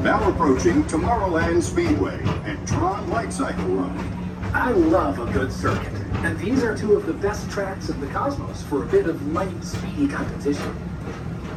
Now approaching Tomorrowland Speedway and Tron Light Cycle Run. I love a good circuit, and these are two of the best tracks in the cosmos for a bit of light, speedy competition.